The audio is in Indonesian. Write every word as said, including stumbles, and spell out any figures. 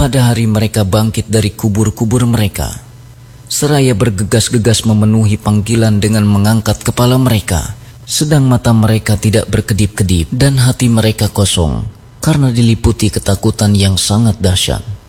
Pada hari mereka bangkit dari kubur-kubur mereka, seraya bergegas-gegas memenuhi panggilan dengan mengangkat kepala mereka, sedang mata mereka tidak berkedip-kedip dan hati mereka kosong karena diliputi ketakutan yang sangat dahsyat.